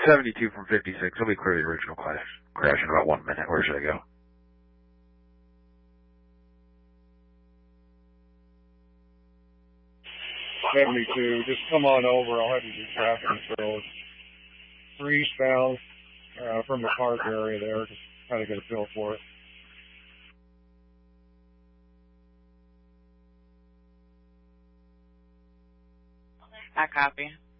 72 from 56. It'll be clear the original crash in about 1 minute. Where should I go? .72. Just come on over. I'll have you do traffic controls. 3 eastbound from the park area there. Just kind of get a feel for it. I copy.